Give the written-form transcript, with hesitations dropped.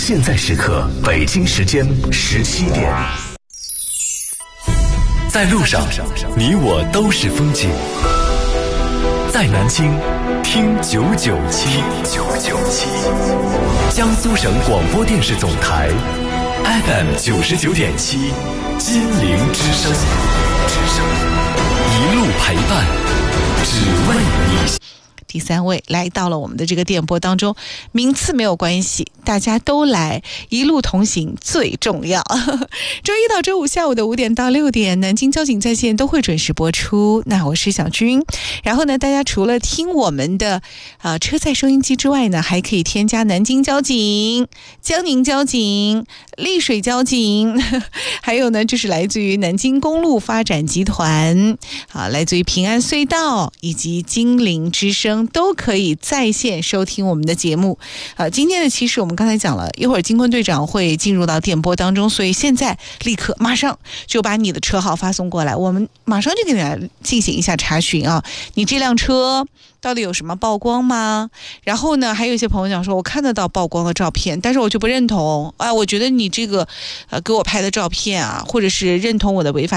现在时刻，北京时间17点。在路上，你我都是风景。在南京，听997，江苏省广播电视总台 FM 99.7，金陵之声，一路陪伴，只为你。 第3位来到了我们的这个电波当中，名次没有关系，大家都来，一路同行最重要。周一到周五下午的5点到6点，南京交警在线都会准时播出。那我是小军，然后呢，大家除了听我们的车载收音机之外呢，还可以添加南京交警、江宁交警、丽水交警，还有呢就是来自于南京公路发展集团，来自于平安隧道以及金陵之声，都可以在线收听我们的节目。今天的其实我们刚才讲了一会儿，金坤队长会进入到电波当中，所以现在立刻马上就把你的车号发送过来，我们马上就给你来进行一下查询啊，你这辆车到底有什么曝光吗？然后呢，还有一些朋友讲说，我看得到曝光的照片，但是我就不认同啊，我觉得你这个给我拍的照片啊，或者是认同我的违法